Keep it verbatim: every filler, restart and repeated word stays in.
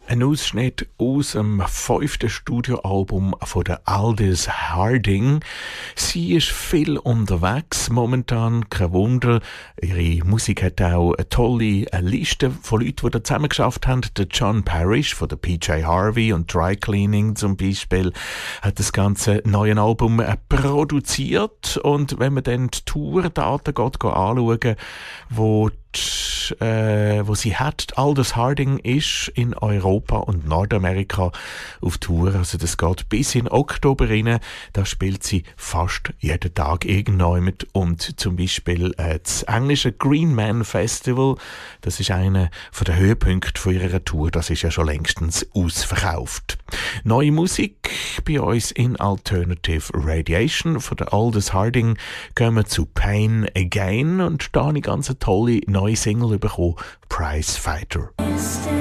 Ein Ausschnitt aus dem fünften Studioalbum von der Aldous Harding. Sie ist viel unterwegs momentan, kein Wunder. Ihre Musik hat auch eine tolle Liste von Leuten, die da zusammen geschafft haben. Der John Parrish von der P J Harvey und Dry Cleaning zum Beispiel hat das ganze neue Album produziert. Und wenn man dann die Tourdaten geht, geht anschauen, wo Äh, wo sie hat. Aldous Harding ist in Europa und Nordamerika auf Tour. Also das geht bis in Oktober rein. Da spielt sie fast jeden Tag irgendjemand. Und zum Beispiel äh, das englische Green Man Festival, das ist einer der Höhepunkte von ihrer Tour. Das ist ja schon längstens ausverkauft. Neue Musik bei uns in Alternative Radiation. Von der Aldous Harding gehen wir zu Pain Again und da eine ganz tolle neue Single bekommen, Prize Fighter.